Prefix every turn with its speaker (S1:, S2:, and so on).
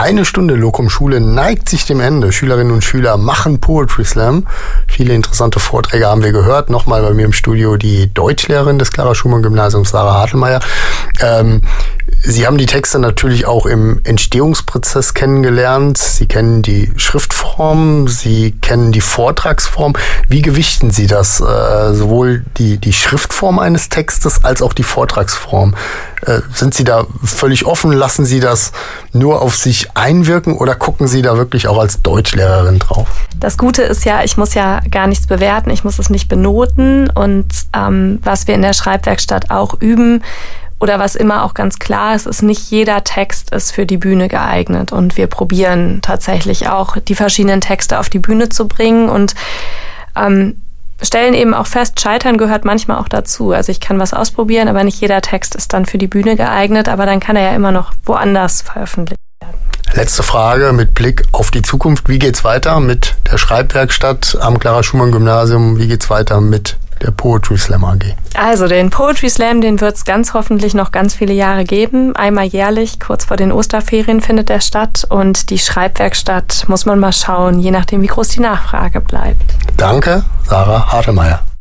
S1: Eine Stunde Locum Schule neigt sich dem Ende. Schülerinnen und Schüler machen Poetry Slam. Viele interessante Vorträge haben wir gehört. Nochmal bei mir im Studio die Deutschlehrerin des Clara-Schumann-Gymnasiums, Sarah Hartelmeier. Sie haben die Texte natürlich auch im Entstehungsprozess kennengelernt. Sie kennen die Schriftform, Sie kennen die Vortragsform. Wie gewichten Sie das? Sowohl die Schriftform eines Textes als auch die Vortragsform. Sind Sie da völlig offen? Lassen Sie das nur auf sich einwirken oder gucken Sie da wirklich auch als Deutschlehrerin drauf?
S2: Das Gute ist ja, ich muss ja gar nichts bewerten, ich muss es nicht benoten. Und was wir in der Schreibwerkstatt auch üben, oder was immer auch ganz klar ist nicht jeder Text ist für die Bühne geeignet. Und wir probieren tatsächlich auch, die verschiedenen Texte auf die Bühne zu bringen und stellen eben auch fest, Scheitern gehört manchmal auch dazu. Also ich kann was ausprobieren, aber nicht jeder Text ist dann für die Bühne geeignet, aber dann kann er ja immer noch woanders veröffentlicht werden.
S1: Letzte Frage mit Blick auf die Zukunft. Wie geht's weiter mit der Schreibwerkstatt am Clara-Schumann-Gymnasium? Wie geht's weiter mit der Poetry Slam AG?
S2: Also den Poetry Slam, den wird es ganz hoffentlich noch ganz viele Jahre geben. Einmal jährlich, kurz vor den Osterferien findet der statt. Und die Schreibwerkstatt muss man mal schauen, je nachdem wie groß die Nachfrage bleibt.
S1: Danke, Sarah Hartelmeier.